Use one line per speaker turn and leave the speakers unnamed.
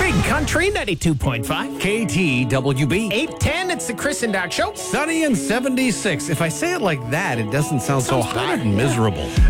Big Country 92.5.
KTWB.
810, it's the Chris and Doc Show.
Sunny and 76. If I say it like that, it doesn't sound so hot and miserable.